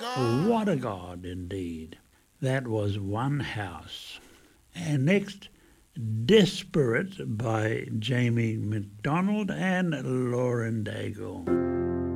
What a God indeed. That was One House. And next, Desperate by Jamie McDonald and Lauren Daigle.